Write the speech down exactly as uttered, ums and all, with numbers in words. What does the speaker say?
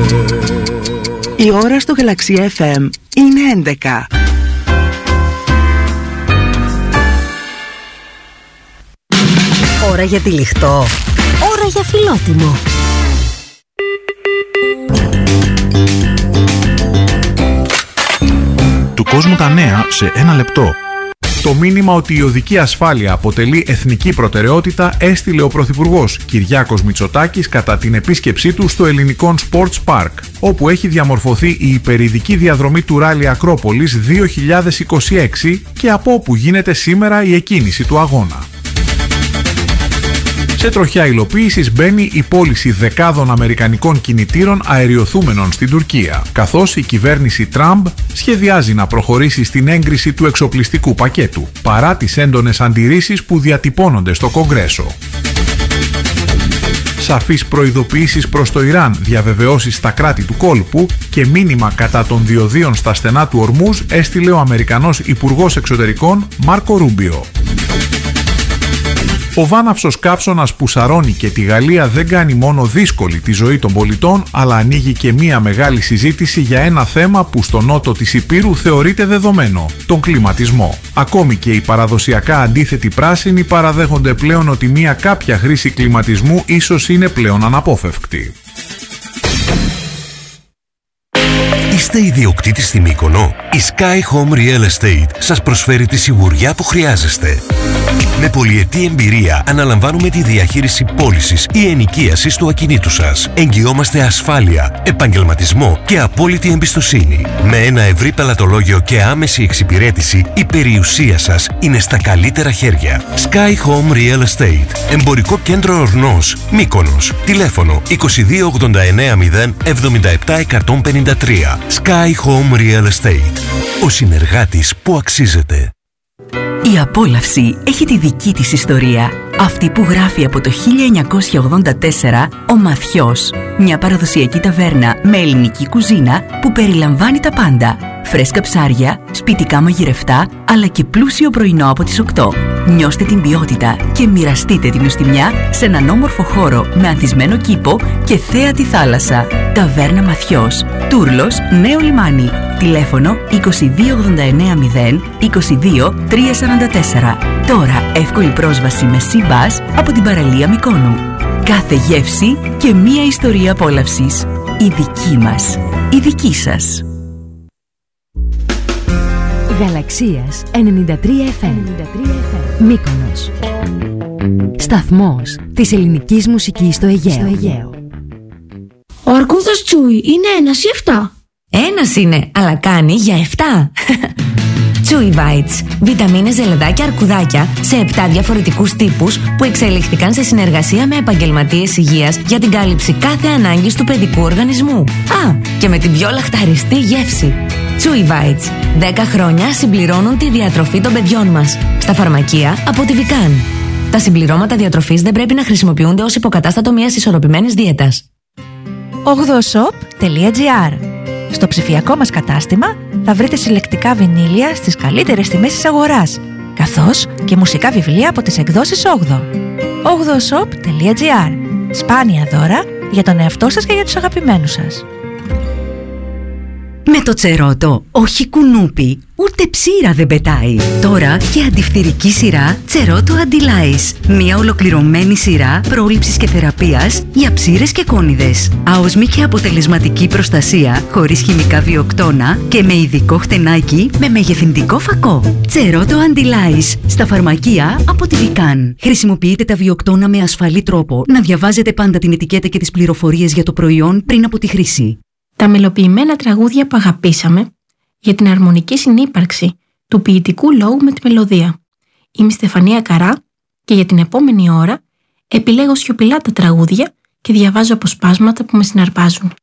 Η ώρα στο Galaxy εφ εμ είναι έντεκα. Ώρα για τυλιχτό. Ώρα για φιλότιμο. Του κόσμου τα νέα σε ένα λεπτό. Το μήνυμα ότι η οδική ασφάλεια αποτελεί εθνική προτεραιότητα έστειλε ο Πρωθυπουργός Κυριάκος Μητσοτάκης κατά την επίσκεψή του στο Ελληνικόν Sports Park, όπου έχει διαμορφωθεί η υπερηδική διαδρομή του Ράλι Ακρόπολης δύο χιλιάδες είκοσι έξι και από όπου γίνεται σήμερα η εκκίνηση του αγώνα. Σε τροχιά υλοποίησης μπαίνει η πώληση δεκάδων αμερικανικών κινητήρων αεριοθούμενων στην Τουρκία, καθώς η κυβέρνηση Τραμπ σχεδιάζει να προχωρήσει στην έγκριση του εξοπλιστικού πακέτου, παρά τις έντονες αντιρρήσεις που διατυπώνονται στο Κογκρέσο. Σαφείς προειδοποιήσεις προς το Ιράν, διαβεβαιώσεις στα κράτη του κόλπου και μήνυμα κατά των διοδίων στα στενά του Ορμούζ έστειλε ο Αμερικανός Υπουργός Εξωτερικών Μάρκο Ρούμπιο. Ο βάναυσος καύσωνας που σαρώνει και τη Γαλλία δεν κάνει μόνο δύσκολη τη ζωή των πολιτών, αλλά ανοίγει και μία μεγάλη συζήτηση για ένα θέμα που στο νότο της Ηπείρου θεωρείται δεδομένο, τον κλιματισμό. Ακόμη και οι παραδοσιακά αντίθετοι πράσινοι παραδέχονται πλέον ότι μία κάποια χρήση κλιματισμού ίσως είναι πλέον αναπόφευκτη. Είστε ιδιοκτήτης στη Μύκονο? Η Sky Home Real Estate σας προσφέρει τη σιγουριά που χρειάζεστε. Με πολυετή εμπειρία αναλαμβάνουμε τη διαχείριση πώλησης ή ενοικίασης του ακινήτου σας. Εγγυόμαστε ασφάλεια, επαγγελματισμό και απόλυτη εμπιστοσύνη. Με ένα ευρύ πελατολόγιο και άμεση εξυπηρέτηση, η περιουσία σας είναι στα καλύτερα χέρια. Sky Home Real Estate. Εμπορικό κέντρο Ορνός, Μύκονος. Τηλέφωνο είκοσι δύο ογδόντα εννέα μηδέν εβδομήντα επτά εκατόν πενήντα τρία. Sky Home Real Estate. Ο συνεργάτης που αξίζεται. Η απόλαυση έχει τη δική της ιστορία. Αυτή που γράφει από το χίλια εννιακόσια ογδόντα τέσσερα ο Μαθιός. Μια παραδοσιακή ταβέρνα με ελληνική κουζίνα που περιλαμβάνει τα πάντα. Φρέσκα ψάρια, σπιτικά μαγειρευτά, αλλά και πλούσιο πρωινό από τις οκτώ. Νιώστε την ποιότητα και μοιραστείτε την νοστιμιά σε έναν όμορφο χώρο με ανθισμένο κήπο και θέα τη θάλασσα. Ταβέρνα Μαθιός, Τούρλος, Νέο Λιμάνι. Τηλέφωνο είκοσι δύο ογδόντα εννέα μηδέν είκοσι δύο τριακόσια σαράντα τέσσερα. Τώρα εύκολη πρόσβαση με Sea-Bus από την παραλία Μυκόνου. Κάθε γεύση και μία ιστορία απόλαυσης. Η δική μας, η δική σας. Γαλαξίας ενενήντα τρία εφ εμ. Μύκονος. Σταθμός της ελληνικής μουσικής στο Αιγαίο. στο Αιγαίο. Ο αρκούδας Τσούι είναι ένας ή εφτά? Ένας είναι, αλλά κάνει για εφτά. Chewy Bites. Βιταμίνες, ζελεδάκια, αρκουδάκια σε επτά διαφορετικούς τύπους που εξελίχθηκαν σε συνεργασία με επαγγελματίες υγείας για την κάλυψη κάθε ανάγκης του παιδικού οργανισμού. Α, και με την πιο λαχταριστή γεύση. Chewy Bites. δέκα χρόνια συμπληρώνουν τη διατροφή των παιδιών μας. Στα φαρμακεία από τη Vican. Τα συμπληρώματα διατροφής δεν πρέπει να χρησιμοποιούνται ως υποκατάστατο μιας ισορροπημένης δίαιτας. ογδοshop τελεία gr. Στο ψηφιακό μας κατάστημα θα βρείτε συλλεκτικά βινίλια στις καλύτερες τιμές της αγοράς, καθώς και μουσικά βιβλία από τις εκδόσεις όγδοο. ογδοshop τελεία gr. Σπάνια δώρα για τον εαυτό σας και για τους αγαπημένους σας. Με το Τσερότο, όχι κουνούπι, ούτε ψήρα δεν πετάει. Τώρα και αντιφθυρική σειρά Τσερότο Αντιλάις. Μια ολοκληρωμένη σειρά πρόληψης και θεραπείας για ψήρες και κόνιδες. Άοσμη και αποτελεσματική προστασία, χωρίς χημικά βιοκτώνα και με ειδικό χτενάκι με μεγεθυντικό φακό. Τσερότο Αντιλάις. Στα φαρμακεία από τη Vican. Χρησιμοποιείτε τα βιοκτώνα με ασφαλή τρόπο. Να διαβάζετε πάντα την ετικέτα και τις πληροφορίες για το προϊόν πριν από τη χρήση. Τα μελοποιημένα τραγούδια που αγαπήσαμε για την αρμονική συνύπαρξη του ποιητικού λόγου με τη μελωδία. Είμαι η Στεφανία Καρά και για την επόμενη ώρα επιλέγω σιωπηλά τα τραγούδια και διαβάζω αποσπάσματα που με συναρπάζουν.